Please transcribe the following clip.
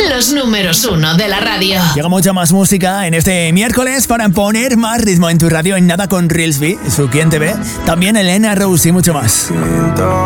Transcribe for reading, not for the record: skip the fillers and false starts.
los números 1 de la radio. Llega mucha más música en este miércoles para poner más ritmo en tu radio. En nada con Reelsby, su Quien Te Ve. También Elena Rose y mucho más.